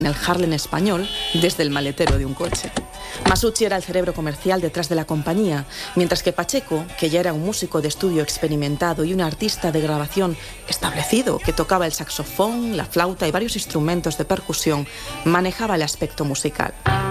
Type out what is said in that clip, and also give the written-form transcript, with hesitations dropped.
en el Harlem español desde el maletero de un coche. Masucci era el cerebro comercial detrás de la compañía, mientras que Pacheco, que ya era un músico de estudio experimentado y un artista de grabación establecido, que tocaba el saxofón, la flauta y varios instrumentos de percusión, manejaba el aspecto musical.